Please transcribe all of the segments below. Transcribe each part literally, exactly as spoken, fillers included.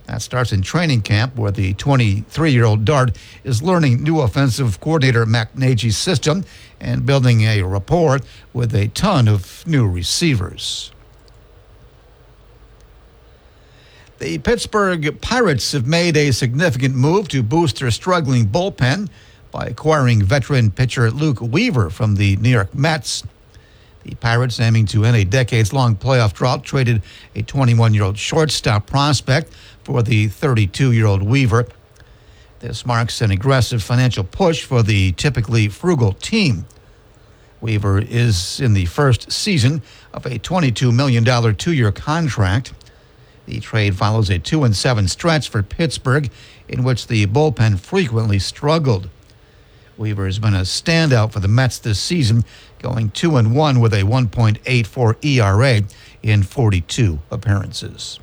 That starts in training camp, where the twenty-three-year-old Dart is learning new offensive coordinator Matt Nagy's system and building a rapport with a ton of new receivers. The Pittsburgh Pirates have made a significant move to boost their struggling bullpen by acquiring veteran pitcher Luke Weaver from the New York Mets. The Pirates, aiming to end a decades-long playoff drought, traded a twenty-one-year-old shortstop prospect for the thirty-two-year-old Weaver. This marks an aggressive financial push for the typically frugal team. Weaver is in the first season of a twenty-two million dollars two-year contract. The trade follows a two and seven stretch for Pittsburgh, in which the bullpen frequently struggled. Weaver has been a standout for the Mets this season, going two and one with a one point eight four E R A in forty-two appearances.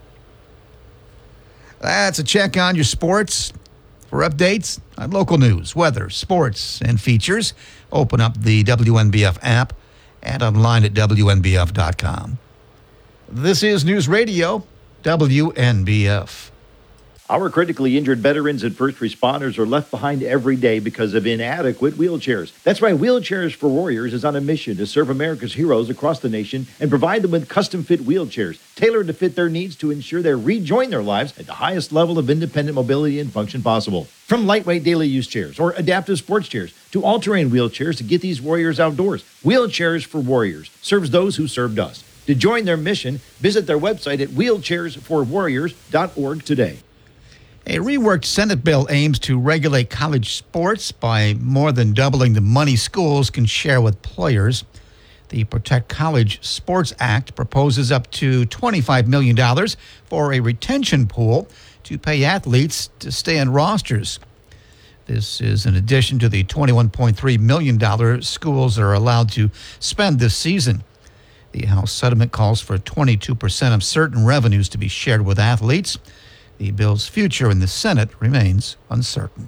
That's a check on your sports. For updates on local news, weather, sports, and features, open up the W N B F app and online at W N B F dot com. This is News Radio W N B F. Our critically injured veterans and first responders are left behind every day because of inadequate wheelchairs. That's why Wheelchairs for Warriors is on a mission to serve America's heroes across the nation and provide them with custom-fit wheelchairs, tailored to fit their needs to ensure they rejoin their lives at the highest level of independent mobility and function possible. From lightweight daily use chairs or adaptive sports chairs to all-terrain wheelchairs to get these warriors outdoors, Wheelchairs for Warriors serves those who served us. To join their mission, visit their website at wheelchairs for warriors dot org today. A reworked Senate bill aims to regulate college sports by more than doubling the money schools can share with players. The Protect College Sports Act proposes up to twenty-five million dollars for a retention pool to pay athletes to stay on rosters. This is in addition to the twenty-one point three million dollars schools are allowed to spend this season. The House settlement calls for twenty-two percent of certain revenues to be shared with athletes. The bill's future in the Senate remains uncertain.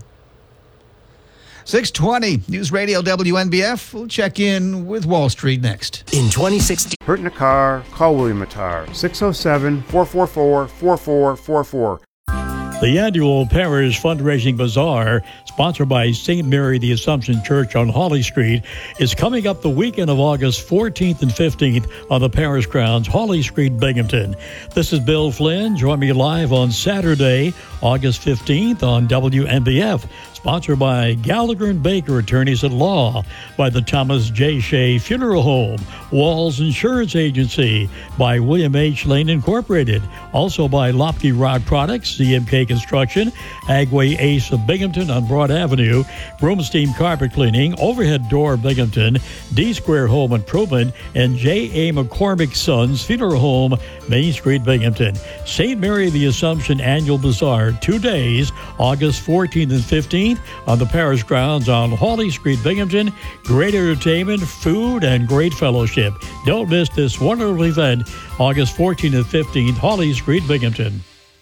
six twenty, News Radio W N B F. We'll check in with Wall Street next. In twenty sixteen. Hurt in a car? Call William Attar. six oh seven, four four four, four four four four. The annual Parish Fundraising Bazaar, sponsored by Saint Mary the Assumption Church on Hawley Street, is coming up the weekend of August fourteenth and fifteenth on the parish grounds, Hawley Street, Binghamton. This is Bill Flynn. Join me live on Saturday, August fifteenth on W N B F. Sponsored by Gallagher and Baker Attorneys at Law, by the Thomas J. Shea Funeral Home, Walls Insurance Agency, by William H. Lane Incorporated, also by Lopke Rock Products, C M K Construction, Agway Ace of Binghamton on Broad Avenue, Broomstein Carpet Cleaning, Overhead Door Binghamton, D Square Home Improvement, and J A. McCormick Sons Funeral Home, Main Street, Binghamton. Saint Mary the Assumption Annual Bazaar, two days, August fourteenth and fifteenth, on the parish grounds on Hawley Street, Binghamton. Great entertainment, food, and great fellowship. Don't miss this wonderful event, August fourteenth and fifteenth, Hawley Street, Binghamton.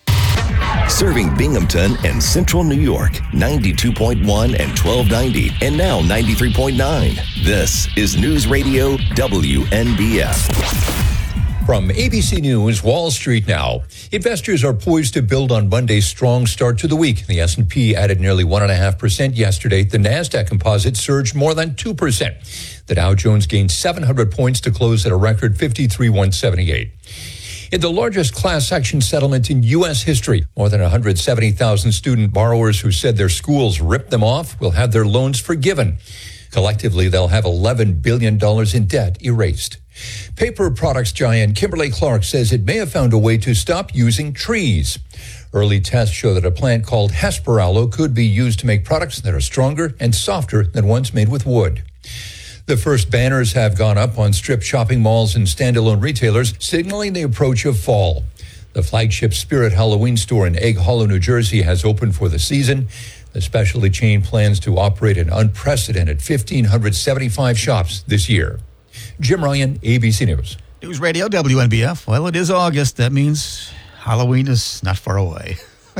Serving Binghamton and Central New York, ninety-two point one and twelve ninety, and now ninety-three point nine. This is News Radio W N B F. From A B C News, Wall Street now. Investors are poised to build on Monday's strong start to the week. The S and P added nearly one point five percent yesterday. The NASDAQ composite surged more than two percent. The Dow Jones gained seven hundred points to close at a record fifty-three thousand one hundred seventy-eight. In the largest class action settlement in U S history, more than one hundred seventy thousand student borrowers who said their schools ripped them off will have their loans forgiven. Collectively, they'll have eleven billion dollars in debt erased. Paper products giant Kimberly-Clark says it may have found a way to stop using trees. Early tests show that a plant called Hesperaloe could be used to make products that are stronger and softer than ones made with wood. The first banners have gone up on strip shopping malls and standalone retailers, signaling the approach of fall. The flagship Spirit Halloween store in Egg Hollow, New Jersey, has opened for the season. The specialty chain plans to operate an unprecedented one thousand five hundred seventy-five shops this year. Jim Ryan, A B C News. News Radio W N B F. Well, it is August. That means Halloween is not far away.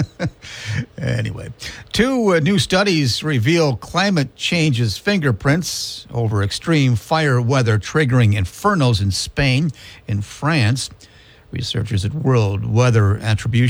Anyway, two uh, new studies reveal climate change's fingerprints over extreme fire weather triggering infernos in Spain and France. Researchers at World Weather Attribution